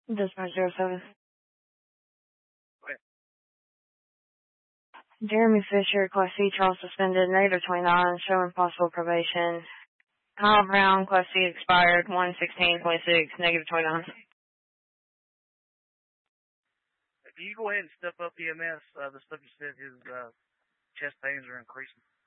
Dispatch 07. Okay. Jeremy Fisher, Class C, trial suspended, -29, showing possible probation. Kyle Brown, Class C, expired, 1/16/26, -29. Can you go ahead and step up EMS? The stuff you said his chest pains are increasing.